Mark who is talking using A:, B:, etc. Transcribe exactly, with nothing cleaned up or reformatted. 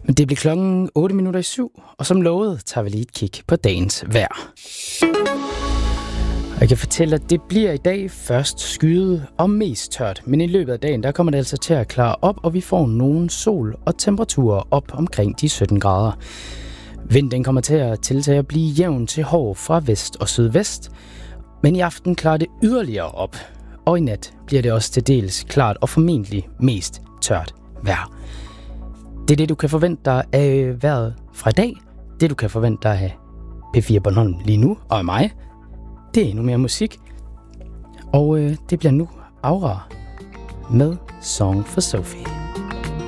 A: Det bliver klokken otte minutter i syv, og som lovet tager vi lige et kig på dagens vejr. Jeg kan fortælle, at det bliver i dag først skyet og mest tørt, men i løbet af dagen der kommer det altså til at klare op, og vi får nogen sol og temperaturer op omkring de sytten grader. Vinden kommer til at tiltage at blive jævn til hård fra vest og sydvest, men i aften klarer det yderligere op, og i nat bliver det også til dels klart og formentlig mest tørt vejr. Det er det, du kan forvente dig af vejret fra i dag. Det, du kan forvente dig af P fire Bornholm lige nu, og af mig, det er endnu mere musik. Og øh, det bliver nu Aura med Song for Sophie.